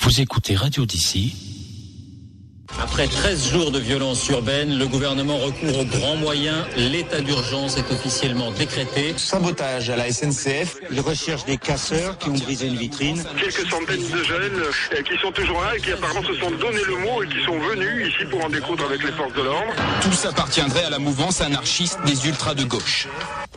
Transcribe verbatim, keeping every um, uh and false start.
Vous écoutez Radio d'ici. Après treize jours de violence urbaine, le gouvernement recourt aux grands moyens. L'état d'urgence est officiellement décrété. Sabotage à la S N C F. Ils recherchent des casseurs qui ont brisé une vitrine. Quelques centaines de jeunes euh, qui sont toujours là et qui apparemment se sont donné le mot et qui sont venus ici pour en découdre avec les forces de l'ordre. Tous appartiendraient à la mouvance anarchiste des ultras de gauche.